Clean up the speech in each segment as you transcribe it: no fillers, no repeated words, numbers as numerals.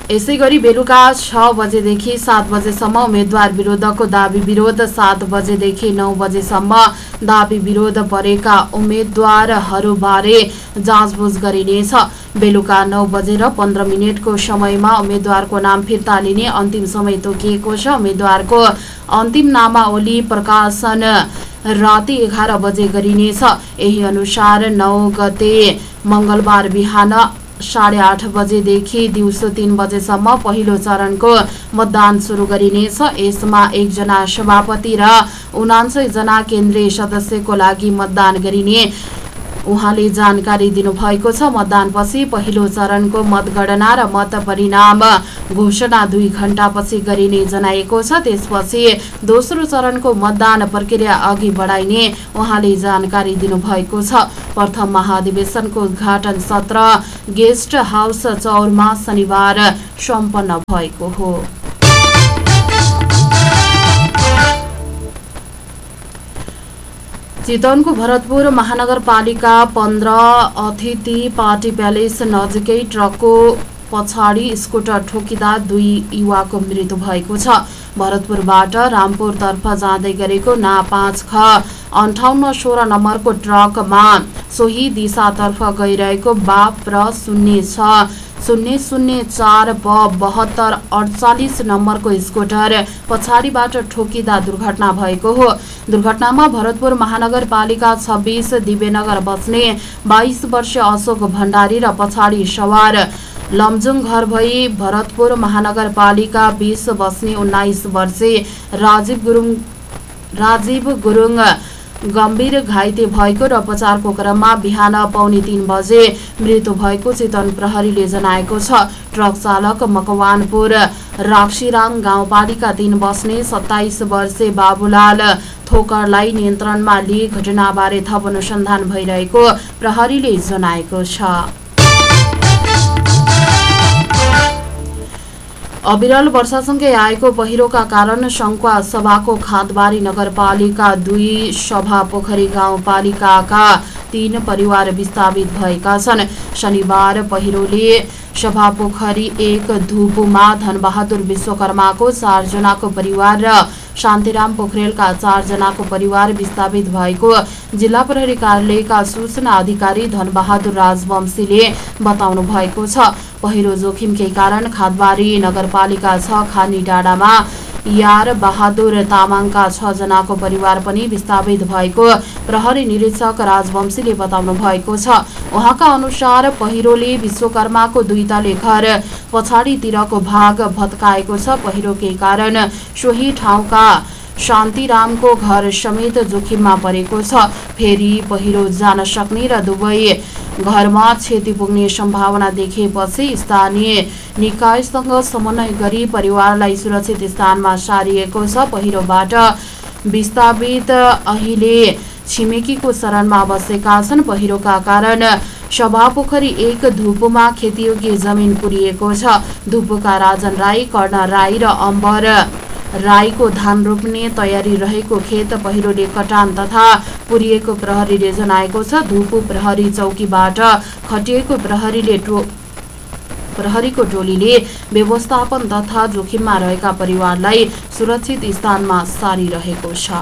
यसैगरी बेलुका 6 बजेदेखि 7 बजेसम्म उम्मेद्वार विरुद्धको दाबी विरोध, 7 बजेदेखि 9 बजेसम्म दाबी विरोध परेका उम्मेद्वारहरूबारे जाँचबुझ गरिनेछ। बेलुका 9 बजेर 15 मिनेटको समयमा उम्मेद्वारको नाम फिर्ता लिने अन्तिम समय तोकिएको छ। उम्मेद्वारको अन्तिम नामावली प्रकाशन राति 11 बजे गरिनेछ। यही अनुसार 9 गते मंगलबार बिहान 8:30 बजेदेखि दिउँसो 3 बजेसम्म पहिलो चरणको मतदान सुरु गरिनेछ। यसमा 1 जना सभापति र 79 जना केन्द्रीय सदस्यको लागि मतदान गरिने उहाँले जानकारी दिनुभएको छ। मतदानपछि पहिलो चरणको मतगणना र मत परिणाम घोषणा 2 घण्टापछि गरिने जनाएको छ। त्यसपछि दोस्रो चरणको मतदान प्रक्रिया अघि बढाइने उहाँले जानकारी दिनुभएको छ। प्रथम महाधिवेशनको उद्घाटन सत्र गेस्ट हाउस चौरमा शनिबार सम्पन्न भएको हो। चितवनको भरतपुर महानगरपालिका 15 अतिथि पार्टी प्यालेस नजिकै ट्रकको पछाडि स्कुटर ठोकिँदा 2 युवाको मृत्यु भएको छ। भरतपुरबाट रामपुरतर्फ जाँदै गरेको ना 5ख 5816 नम्बरको ट्रकमा सोही दिशातर्फ गइरहेको बाप र 06004 7248 नम्बरको स्कुटर पछाडिबाट ठोकिँदा दुर्घटना भएको हो। दुर्घटनामा भरतपुर महानगरपालिका 26 दिव्यनगर बस्ने 22 वर्षीय अशोक भण्डारी र पछाडि सवार लमजुङ घर भई भरतपुर महानगरपालिका 20 बस्ने 19 वर्षीय राजीव गुरुङ गम्भीर घाइते भएको र उपचारको क्रममा बिहान 2:45 बजे मृत्यु भएको चितवन प्रहरीले जनाएको छ। ट्रक चालक मकवानपुर राक्सीराङ गाउँपालिका 3 बस्ने 27 वर्षीय बाबुलाल थोकरलाई नियन्त्रणमा लिई घटनाबारे थप अनुसन्धान भइरहेको प्रहरीले जनाएको छ। अविरल वर्षासँगै आएको पहिरोका कारण सङ्खुवा सभाको खाँदबारी नगरपालिका 2 सभापोखरी गाउँपालिकाका 3 परिवार विस्थापित भएका छन्। शनिबार पहिरोले सभापोखरी 1 धुपुमा धनबहादुर विश्वकर्माको 4 जनाको परिवार र शान्तिराम पोखरेलका 4 जनाको परिवार विस्थापित भएको जिल्ला प्रहरी कार्यालयका सूचना अधिकारी धनबहादुर राजवंशीले बताउनु भएको छ। पहिरो जोखिमकै कारण खाँदबारी नगरपालिका 6 खानी डाँडामा यार बहादुर तामाङका 6 जनाको परिवार पनि विस्थापित भएको प्रहरी निरीक्षक राजवंशीले बताउनु भएको छ। उहाँका अनुसार पहिरोले विश्वकर्माको 2 तले घर पछाडितिरको भाग भत्काएको छ। पहिरोकै कारण सोही ठाउँका शान्तिरामको घर समेत जोखिममा परेको छ। फेरि पहिरो जान सक्ने र दुवै घरमा क्षति पुग्ने सम्भावना देखिएपछि स्थानीय निकायसँग समन्वय गरी परिवारलाई सुरक्षित स्थानमा सारिएको छ। पहिरोबाट विस्थापित अहिले छिमेकीको शरणमा बसेका छन्। पहिरोका कारण सभापोखरी 1 धुपुमा खेतीयोग्य जमिन पुरिएको छ। धुपुका राजन राई, कर्ण राई र अम्बर राईको धान रोप्ने तयारी रहेको खेत पहिरोले कटान तथा पुरिएको प्रहरीले जनाएको छ। धुपु प्रहरी चौकीबाट खटिएको प्रहरीको टोलीले व्यवस्थापन तथा जोखिममा रहेका परिवारलाई सुरक्षित स्थानमा सारिरहेको छ।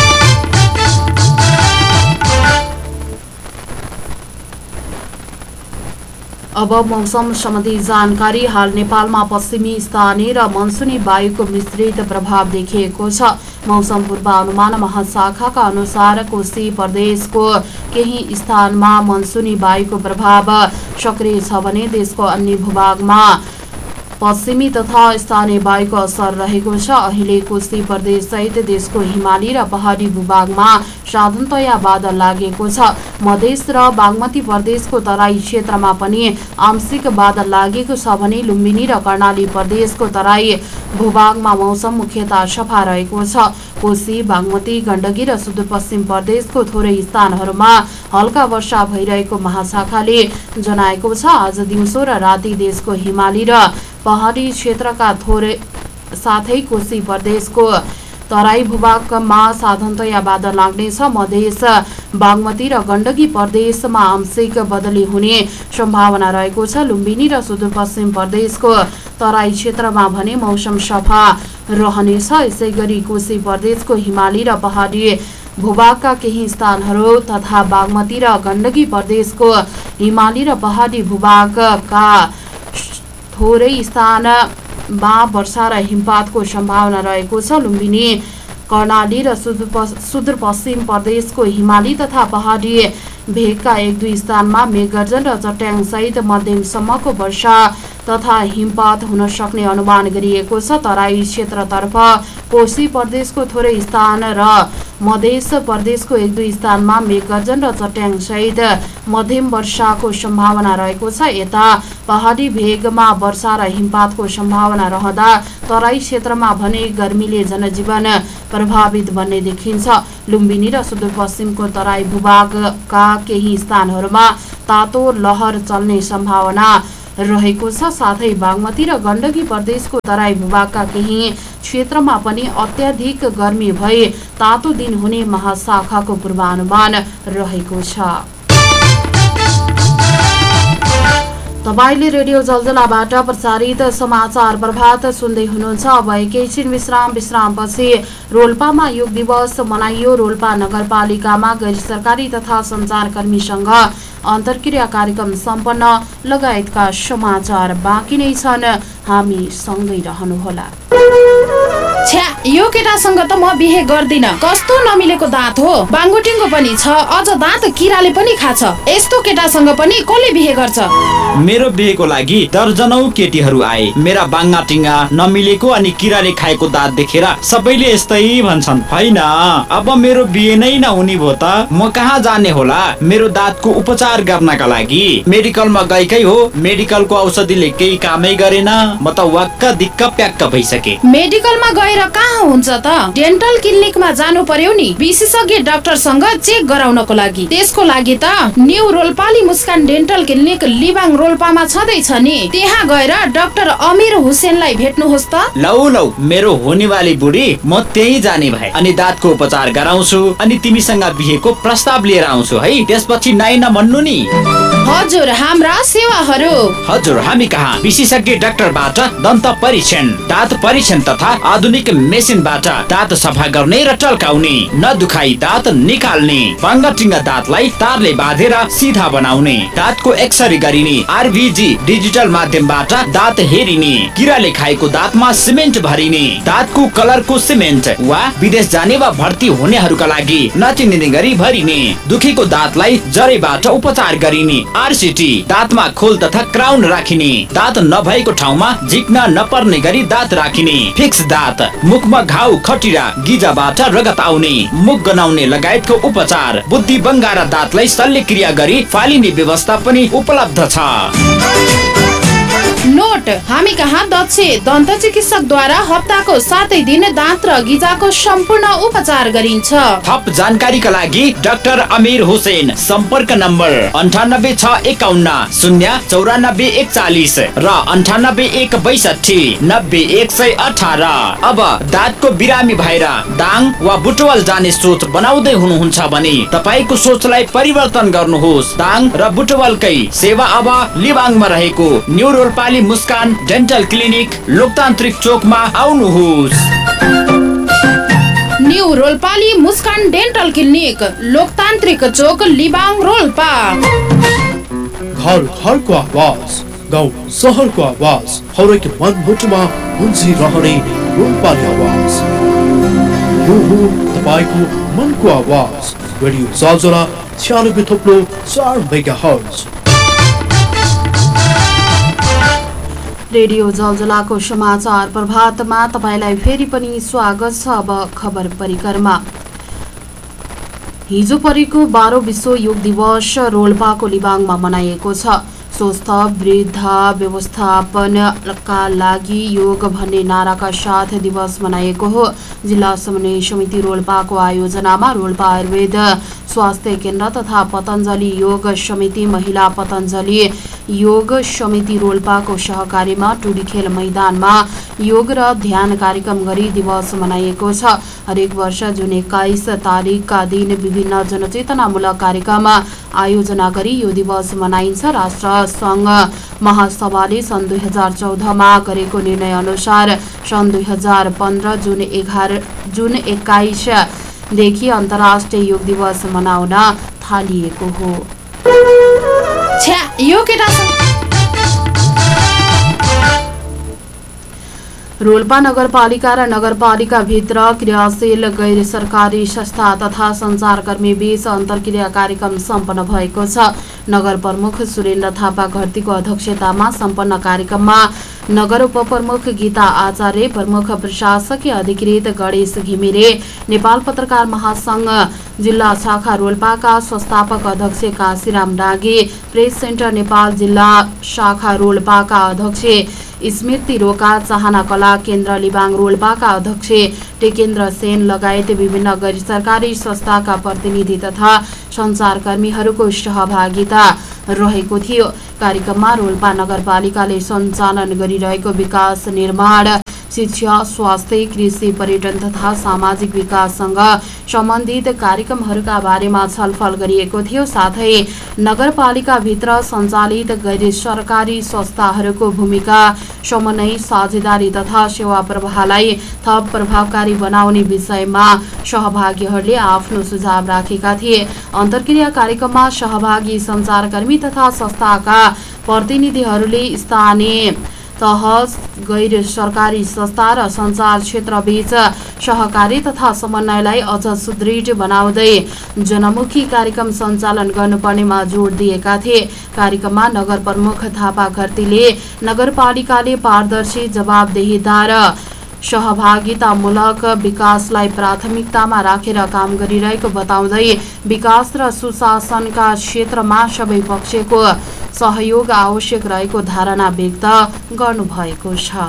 अब मौसम सम्बन्धी जानकारी। हाल नेपालमा पश्चिमी स्थानीय र मनसुनी वायुको मिश्रित प्रभाव देखिएको छ। मौसम पूर्वानुमान महाशाखाका अनुसार कोशी प्रदेशको केही स्थानमा मनसुनी वायुको प्रभाव सक्रिय छ भने देशको अन्य भूभागमा पश्चिमी तथा स्थानीय वायुको असर रहेको छ। अहिले कोशी प्रदेश सहित देशको हिमाली र पहाडी भूभागमा साधारणतया बादल लागेको छ। मधेस र बागमती प्रदेशको तराई क्षेत्रमा पनि आंशिक बादल लागेको छ भने लुम्बिनी र कर्णाली प्रदेशको तराई भूभागमा मौसम मुख्यतः सफा रहेको छ। कोशी, बागमती, गण्डकी र सुदूरपश्चिम प्रदेशको थोरै स्थानहरूमा हल्का वर्षा भइरहेको महाशाखाले जनाएको छ। आज दिउँसो र राति देशको हिमाली र पहाडी क्षेत्रका थोरै साथै कोशी प्रदेशको तराई भूभागमा साधारणतया बादल लाग्नेछ। मधेस, बागमती र गण्डकी प्रदेशमा आंशिक बदली हुने सम्भावना रहेको छ। लुम्बिनी र सुदूरपश्चिम प्रदेशको तराई क्षेत्रमा भने मौसम सफा रहनेछ। यसैगरी कोशी प्रदेशको हिमाली र पहाडी भूभागका केही स्थानहरू तथा बागमती र गण्डकी प्रदेशको हिमाली र पहाडी भूभागका थोरै स्थानमा वर्षा र हिमपातको सम्भावना रहेको छ। लुम्बिनी, कर्णाली र सुदूरपश्चिम प्रदेशको हिमाली तथा पहाडी भेगका 1-2 स्थानमा मेघगर्जन र चट्याङसहित मध्यमसम्मको वर्षा तथा हिमपात हुन सक्ने अनुमान गरिएको छ। तराई क्षेत्रतर्फ कोशी प्रदेशको थोरै स्थान र मधेस प्रदेशको 1-2 स्थानमा मेघगर्जन र चट्याङसहित मध्यम वर्षाको सम्भावना रहेको छ। यता पहाडी भेगमा वर्षा र हिमपातको सम्भावना रहँदा तराई क्षेत्रमा भने गर्मीले जनजीवन प्रभावित बन्ने देखिन्छ। लुम्बिनी र सुदूरपश्चिमको तराई भूभागका केही स्थानहरूमा तातो लहर चल्ने सम्भावना रहेको छ। साथै बागमती र गण्डकी प्रदेशको तराई भूभागका केही क्षेत्रमा पनि अत्याधिक गर्मी भई तातो दिन हुने महाशाखाको पूर्वानुमान रहेको छ। तपाईले रेडियो जलजलाबाट प्रसारित समाचार प्रभात सुन्दै हुनुहुन्छ। अब एकैछिन विश्रामपछि रोल्पामा योग दिवस मनाइयो। रोल्पा नगरपालिकामा गैर सरकारी तथा सञ्चारकर्मीसँग अन्तर्क्रिया कार्यक्रम सम्पन्न लगायतका समाचार बाँकी नै छन्। हामी सँगै रहनुहोला। छ्या, यो केटासँग त म बिहे गर्दिन। कस्तो नमिलेको दाँत हो, बाङ्गुटिङको पनि छ, अझ दाँत किराले पनि खाछ। यस्तो केटासँग पनि कसले बिहे गर्छ? मेरो बिहेको लागि दर्जनौं केटीहरू आए। मेरा बाङ्गाटिङा नमिलेको अनि किराले खाएको दाँत देखेर सबैले यस्तै भन्छन्। हैन, अब मेरो बिहे नै नहुने भो त म कहाँ जाने होला मेरो दाँतको उपचार गर्नका लागि? मेडिकलमा गएकै हो, मेडिकलको औषधिले केही कामै गरेन। म त वाक्क दिक्क प्याक्क भइसके। मेडिकलमा गएर कहाँ हुन्छ त? डेन्टल क्लिनिकमा जानु पर्यो नि, विशेषज्ञ डाक्टरसँग चेक गराउनको लागि। त्यसको लागि त न्यू रोल्पाली मुस्कान डेन्टल क्लिनिक लिबाङ रोल्पामा छँदैछ नि। त्यहाँ गएर डाक्टर अमीर हुसेनलाई भेट्नुहोस् त। लौ मेरो हुनेवाली बुढी, म त्यही जाने भए अनि दाँतको उपचार गराउँछु अनि तिमीसँग बिहेको प्रस्ताव लिएर आउँछु है। त्यसपछि नाइ नभन्नु नि। हजुर, हाम्रा सेवाहरू। हजुर, हामी कहाँ विशेषज्ञ डाक्टरबाट दन्त परीक्षण, दाँत परीक्षण तथा आधुनिक मेसिनबाट दाँत सफा गर्ने र टल्काउने, नदुखाई दाँत निकाल्ने, बाङ्गाटिङ्गा दाँतलाई तारले बाँधेर सिधा बनाउने, दाँतको एक्सरे गरिने, आरभिजी डिजिटल माध्यमबाट दाँत हेरिने, किराले खाएको दाँतमा सिमेन्ट भरिने, दाँतको कलरको सिमेन्ट वा विदेश जाने वा भर्ती हुनेहरूका लागि नचिनिने गरी भरिने, दुखेको दाँतलाई जरेबाट उपचार गरिने, आरसिटी दाँतमा खोल तथा क्राउन राखिने, दाँत नभएको ठाउँमा झिक्न नपर्ने गरी दाँत राखिने, फिक्स दाँत, मुखमा घाउ खटिरा गिजाबाट रगत आउने, मुख गनाउने लगायतको उपचार, बुद्धि बङ्गारा दाँतलाई शल्यक्रिया गरी फालिने व्यवस्था पनि उपलब्ध छ। नोट, हामी कहाँ दक्ष दन्त चिकित्सकद्वारा हप्ताको 7 दिन दाँत र गिजाको सम्पूर्ण उपचार गरिन्छ। थप जानकारीका लागि डाक्टर अमीर हुसेन, सम्पर्क नम्बर 9861 09441 र 9816 90118। अब दाँतको बिरामी भएर दाङ वा बुटवल जाने सोच बनाउँदै हुनुहुन्छ भने तपाईको सोचलाई परिवर्तन गर्नुहोस्। दाङ र बुटवलकै सेवा अब लिबाङमा रहेको न्यू रोल्पाली मुस्कान डेन्टल क्लिनिक लोकतान्त्रिक चोकमा आउनुहोस्। न्यू रोल्पाली मुस्कान डेन्टल क्लिनिक लोकतान्त्रिक चोक लिबाङ रोल्पा। घर घरको आवाज, गाउँ सहरको आवाज, हरेक मनमुटुमा गुन्जिरहने रोल्पाली आवाज। यो हो तपाईको मनको आवाज। रेडियो जलजला 96.4 मेगाहर्ज। रेडियो जलजलाको समाचार प्रभातमा तपाईलाई फेरि पनि स्वागत छ। अब खबर परिक्रमा। हिजो परेको 12औं विश्व योग दिवस रोल्पाको लिबाङमा मनाइएको छ। स्वस्थ वृद्धा व्यवस्थापनका लागि योग भन्ने नाराका साथ दिवस मनाइएको हो। जिल्ला समन्वय समिति रोल्पाको आयोजनामा रोल्पा आयुर्वेद स्वास्थ्य केन्द्र तथा पतञ्जलि योग समिति, महिला पतञ्जलि योग समिति रोल्पाको सहकार्यमा टुडीखेल मैदानमा योग र ध्यान कार्यक्रम गरी दिवस मनाइएको छ। हरेक वर्ष जुन 21 तारिकका दिन विभिन्न जनचेतनामूलक कार्यक्रम आयोजना गरी यो दिवस मनाइन्छ। राष्ट्रसङ्घ महासभाले सन् 2014मा गरेको निर्णय अनुसार सन् 2015 जुन 21 देखि अन्तर्राष्ट्रिय योग दिवस मनाउन थालिएको हो। रोल्पा नगरपालिका र नगरपालिकाभित्र क्रियाशील गैर सरकारी संस्था तथा सञ्चारकर्मी बीच अन्तर्क्रिया कार्यक्रम सम्पन्न भएको छ। नगर प्रमुख सुरेन्द्र थापा घरतीको अध्यक्षतामा सम्पन्न कार्यक्रममा नगर उपप्रमुख गीता आचार्य, प्रमुख प्रशासकीय अधिकृत गणेश घिमिरे, नेपाल पत्रकार महासंघ जिल्ला शाखा रोल्पाका संस्थापक अध्यक्ष काशीराम डाँगे, प्रेस सेन्टर नेपाल जिल्ला शाखा रोल्पाका अध्यक्ष स्मृति रोका, चाहना कला केन्द्र लिबाङ रोल्पाका अध्यक्ष टेकेन्द्र सेन लगायत विभिन्न गैर सरकारी संस्थाका प्रतिनिधि तथा सञ्चारकर्मीहरूको सहभागिता रहेको थियो। कार्यक्रममा रोल्पा नगरपालिकाले सञ्चालन गरिरहेको विकास निर्माण, शिक्षा, स्वास्थ्य, कृषि, पर्यटन तथा सामाजिक विकाससँग सम्बन्धित कार्यक्रमहरूका बारेमा छलफल गरिएको थियो। साथै नगरपालिकाभित्र सञ्चालित गैर सरकारी संस्थाहरूको भूमिका, समन्वय, साझेदारी तथा सेवा प्रवाहलाई थप प्रभावकारी बनाउने विषयमा सहभागीहरूले आफ्नो सुझाव राखेका थिए। अन्तर्क्रिया कार्यक्रममा सहभागी सञ्चारकर्मी तथा संस्थाका प्रतिनिधिहरूले स्थानीय तह, गैर सरकारी संस्था र सञ्चार क्षेत्रबीच सहकारी तथा समन्वयलाई अझ सुदृढ बनाउँदै जनमुखी कार्यक्रम सञ्चालन गर्नुपर्नेमा जोड दिएका थिए। कार्यक्रममा नगर प्रमुख थापा घरतीले नगरपालिकाले पारदर्शी, जवाबदेहिता र सहभागितामूलक विकासलाई प्राथमिकतामा राखेर काम गरिरहेको बताउँदै विकास र सुशासनका क्षेत्रमा सबै पक्षको सहयोग आवश्यक रहेको धारणा व्यक्त गर्नुभएको छ।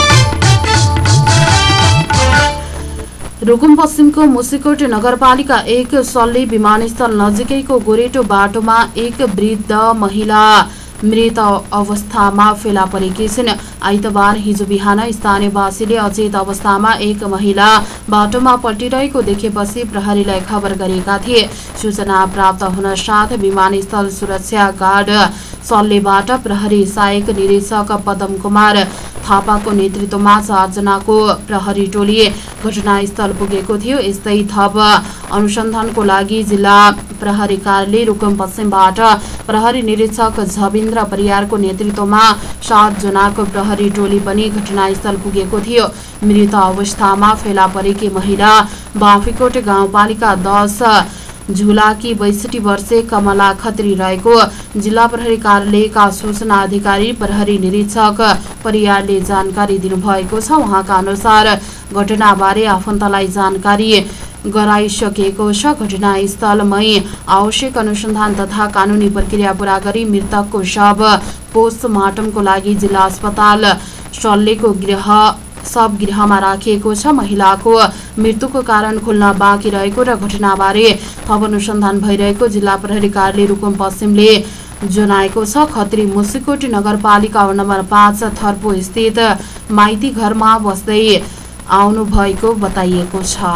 रुकुम पश्चिमको मुसिकोट नगरपालिका 1 सल्ली विमानस्थल नजिकैको गोरेटो बाटोमा एक वृद्ध महिला मृत अवस्थामा फेला परेकी छिन्। आइतबार हिजो बिहान स्थानीयवासीले अचेत अवस्थामा एक महिला बाटोमा पल्टिरहेको देखेपछि प्रहरीलाई खबर गरेका थिए। सूचना प्राप्त हुन साथ विमानस्थल सुरक्षा गार्ड सल्लेबाट प्रहरी सहायक निरीक्षक पदम कुमार थापाको नेतृत्वमा 4 जनाको प्रहरी टोली घटनास्थल पुगेको थियो। यस्तै थप अनुसन्धानको लागि जिल्ला प्रहरी कार्यालय रुकुम पश्चिमबाट प्रहरी निरीक्षक झविन्द्र परियारको नेतृत्वमा 7 जनाको प्रहरी टोली पनि घटनास्थल पुगेको थियो। मृत अवस्थामा फेला परेकी महिला बाँफीकोट गाउँपालिका 10 झुलाकी 62 वर्षे कमला खत्री रहेको जिल्ला प्रहरी कार्यालयका सूचना अधिकारी प्रहरी निरीक्षक परियारले जानकारी दिनुभएको छ। उहाँका अनुसार घटनाबारे आफन्तलाई जानकारी गराइसकेको छ। घटनास्थलमै आवश्यक अनुसन्धान तथा कानुनी प्रक्रिया पूरा गरी मृतकको शव पोस्टमार्टमको लागि जिल्ला अस्पताल सल्लेको शवगृहमा राखिएको छ। महिलाको मृत्युको कारण खुल्न बाँकी रहेको र घटनाबारे थप अनुसन्धान भइरहेको जिल्ला प्रहरी कार्यालय रुकुम पश्चिमले जनाएको छ। खत्री मुसिकोट नगरपालिका नम्बर 5 थर्पो स्थित माइती घरमा बस्दै आउनु भएको बताइएको छ।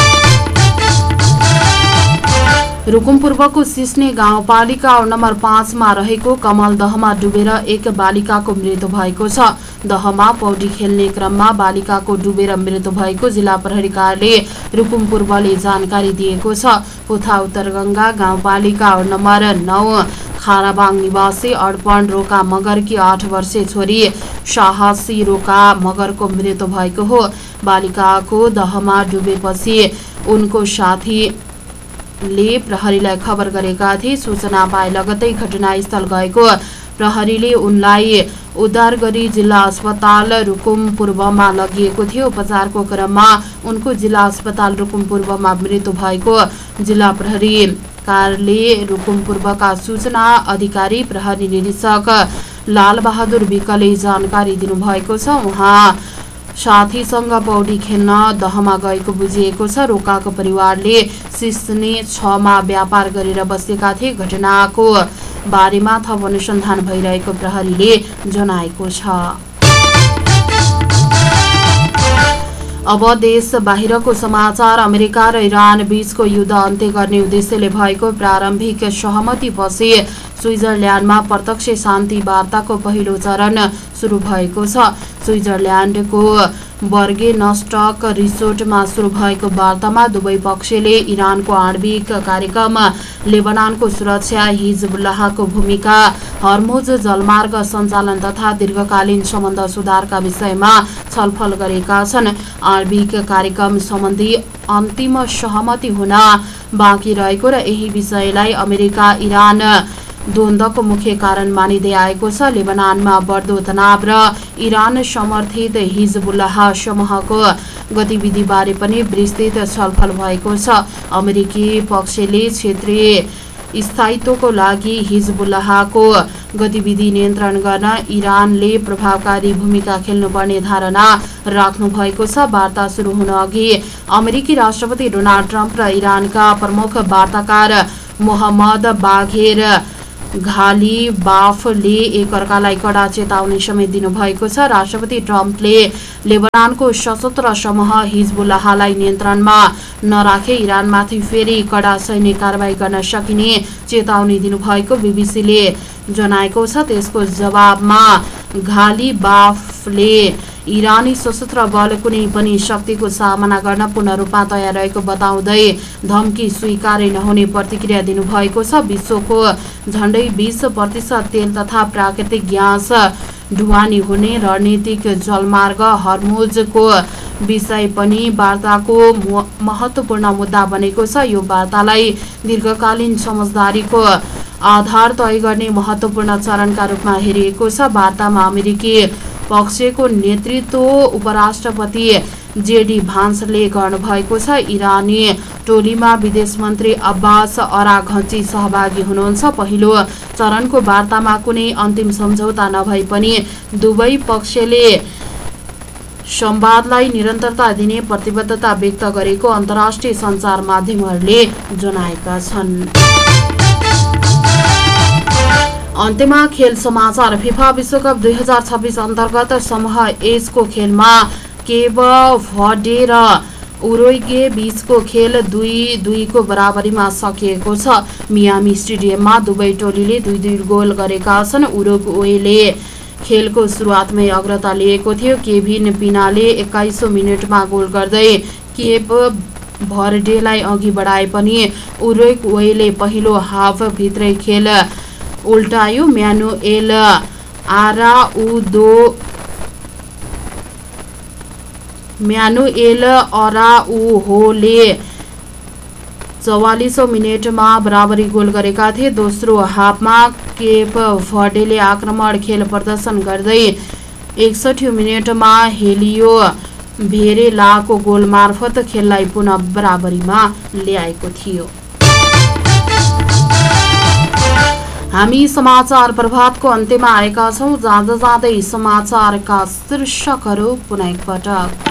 रुकुम पूर्वको सिस्ने गाउँपालिका नम्बर 5 मा रहेको कमल दहमा डुबेर एक बालिकाको मृत्यु भएको छ। दहमा पौडी खेल्ने क्रममा बालिकाको डुबेर मृत्यु भएको जिल्ला प्रहरी कार्यालय रुकुम पूर्वले जानकारी दिएको छ। पुथा उत्तरगंगा गाउँपालिका नम्बर 9 खाराबाङ निवासी अर्पण रोका मगरकी 8 वर्षीय छोरी साहसी रोका मगरको मृत्यु भएको हो। बालिकाको दहमा डुबेपछि उनको साथीले प्रहरीलाई खबर गरेका थिए। सूचना पाए लगत्तै घटनास्थल गएको प्रहरीले उनलाई उद्धार गरी जिल्ला अस्पताल रुकुम पूर्वमा लगिएको थियो। उपचारको क्रममा उनको जिल्ला अस्पताल रुकुम पूर्वमा मृत्यु भएको जिल्ला प्रहरी कार्यालय रुकुम पूर्वका सूचना अधिकारी प्रहरी निरीक्षक लाल बहादुर विकले जानकारी दिनुभएको छ। उहाँ साथीसँग पौडी खेल्न दहमा गएको बुझिएको छ। रोकाको परिवारले सिस्ने 6 मा व्यापार गरेर बसेका थिए। घटनाको बारेमा थप अनुसन्धान भइरहेको प्रहरीले जनाएको छ। अब देश बाहिरको समाचार। अमेरिका र इरान बीचको युद्ध अन्त्य गर्ने उद्देश्यले भएको प्रारम्भिक सहमतिपछि स्विजरल्यान्डमा प्रत्यक्ष शान्ति वार्ताको पहिलो चरण सुरु भएको छ। स्विजरल्यान्डको बर्गेनस्टक रिसोर्टमा सुरु भएको वार्तामा दुवै पक्षले इरानको आणविक कार्यक्रम, लेबनानको सुरक्षा, हिजबुल्लाहको भूमिका, हर्मुज जलमार्ग सञ्चालन तथा दीर्घकालीन सम्बन्ध सुधारका विषयमा छलफल गरेका छन्। आणविक कार्यक्रम सम्बन्धी अन्तिम सहमति हुन बाँकी रहेको र यही विषयलाई अमेरिका इरान द्वन्द्वको मुख्य कारण मानिँदै आएको छ। लेबनानमा बढ्दो तनाव र इरान समर्थित हिजबुल्लाह समूहको गतिविधिबारे पनि विस्तृत छलफल भएको छ। अमेरिकी पक्षले क्षेत्रीय स्थायित्वको लागि हिजबुल्लाहको गतिविधि नियन्त्रण गर्न इरानले प्रभावकारी भूमिका खेल्नुपर्ने धारणा राख्नु भएको छ। वार्ता सुरु हुन अघि अमेरिकी राष्ट्रपति डोनाल्ड ट्रम्प र इरानका प्रमुख वार्ताकार मोहम्मद बाघेर घालिबाफले एकअर्कालाई कडा चेतावनी समेत दिनुभएको छ। राष्ट्रपति ट्रम्पले लेबनानको सशस्त्र समूह हिजबुल्लाहलाई नियन्त्रणमा नराखे इरानमाथि फेरि कडा सैन्य कारबाही गर्न सकिने चेतावनी दिनुभएको बीबीसीले जनाएको छ। त्यसको जवाबमा घालिबाफले इरानी सशस्त्र बल कुनै पनि शक्तिको सामना गर्न पूर्ण रूपमा तयार रहेको बताउँदै धम्की स्वीकार्य नहुने प्रतिक्रिया दिनुभएको छ। विश्वको झण्डै 20% तेल तथा प्राकृतिक ग्यास ढुवानी हुने रणनीतिक जलमार्ग हर्मुजको विषय पनि वार्ताको महत्त्वपूर्ण मुद्दा बनेको छ। यो वार्तालाई दीर्घकालीन समझदारीको आधार तय गर्ने महत्त्वपूर्ण चरणका रूपमा हेरिएको छ। वार्तामा अमेरिकी पक्षको नेतृत्व उपराष्ट्रपति जेडी भान्सले गर्नुभएको छ। इरानी टोलीमा विदेश मन्त्री अब्बास अराघची सहभागी हुनुहुन्छ। पहिलो चरणको वार्तामा कुनै अन्तिम सम्झौता नभए पनि दुवै पक्षले संवादलाई निरन्तरता दिने प्रतिबद्धता व्यक्त गरेको अन्तर्राष्ट्रिय सञ्चार माध्यमहरूले जनाएका छन्। अन्त्यमा खेल समाचार। फिफा विश्वकप 2026 अन्तर्गत समूह एच को खेलमा केप भर्डे र उरुग्वे बीचको खेल 2-2 को बराबरीमा सकिएको छ। मियामी स्टेडियममा दुवै टोलीले 2-2 गोल गरेका छन्। उरुग्वेले खेलको सुरुवातमै अग्रता लिएको थियो। केभिन पिनाले 21औं मिनेटमा गोल गर्दै केप भर्डेलाई अघि बढाए पनि उरुग्वेले पहिलो हाफ भित्रै खेल उल्टायो। म्यानुएल अराउहोले 44औं मिनेटमा बराबरी गोल गरेका थिए। दोस्रो हाफमा केप भर्डेले आक्रमण खेल प्रदर्शन गर्दै 61औं मिनेटमा हेलियो भेरेलाको गोल मार्फत खेललाई पुनः बराबरीमा ल्याएको थियो। हामी समाचार प्रभातको अन्त्यमा आएका छौं। जाँदा जाँदै समाचारका शीर्षकहरू पुनः एकपटक।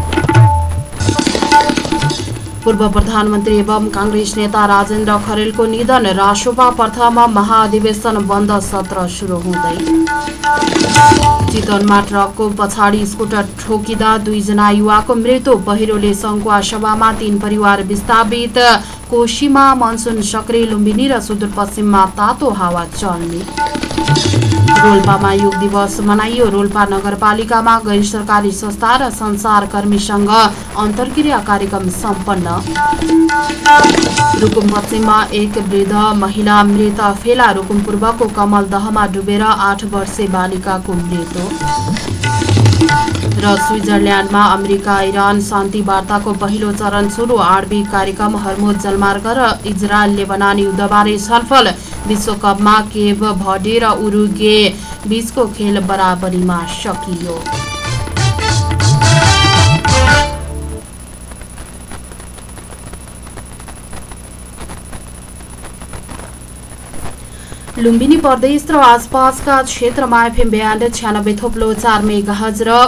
पूर्व प्रधानमन्त्री एवं कांग्रेस नेता राजेन्द्र खरेलको निधन। रासोपा प्रथम महाधिवेशन बन्द सत्र सुरु हुँदै। चितवनमा ट्रकको पछाडि स्कुटर ठोकिँदा 2 जना युवाको मृत्यु। पहिरोले सङ्खुवा सभामा 3 परिवार विस्थापित। कोशीमा मनसुन सक्रिय। लुम्बिनी र सुदूरपश्चिममा तातो हावा चल्ने। रोल्पामा योग दिवस मनाइयो। रोल्पा नगरपालिकामा गैर सरकारी संस्था र संसारकर्मीसँग अन्तर्क्रिया कार्यक्रम सम्पन्न। रुकुम पश्चिममा एक वृद्ध महिला मृत फेला। रुकुम पूर्वको कमलदहमा डुबेर 8 वर्षीय बालिकाको मृत्यु। र स्विजरल्यान्डमा अमेरिका इरान शान्ति वार्ताको पहिलो चरण सुरु। आणविक कार्यक्रम, हर्मुज जलमार्ग र इजरायल लेबनान युद्धबारे छलफल। विश्वकपमा केप भर्डे र उरुग्वे बीचको खेल बराबरीमा सकियो। लुम्बिनी प्रदेश र आसपासका क्षेत्रमा एफएम ब्यान्ड 96.4 मेगाहर्ज र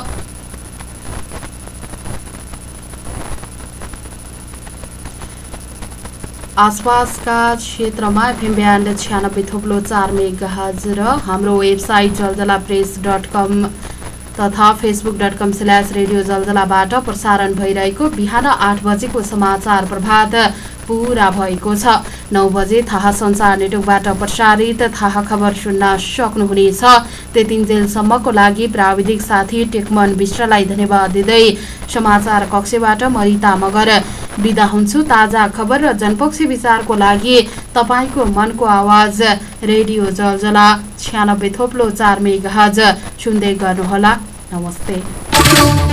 आसपासका क्षेत्रमा एफएम ब्यान्ड 96.4 मेगाहर्ज र हाम्रो वेबसाइट जलजलाप्रेस.com तथा facebook.com/रेडियो जलजलाबाट प्रसारण भइरहेको बिहान 8 बजेको समाचार प्रभात पूरा भएको छ। 9 बजे थाहा संचार नेटवर्कबाट प्रसारित थाहा खबर सुन्न सक्नुहुनेछ। त्यतिन्जेलसम्मको लागि प्राविधिक साथी टेकमन विश्वलाई धन्यवाद दिँदै समाचार कक्षबाट मरिता मगर बिदा हुन्छु। ताजा खबर र जनपक्षी विचारको लागि तपाईको मनको आवाज रेडियो जलजला 96.4 मेगाहर्ज सुन्दै गर्नुहोला। नमस्ते।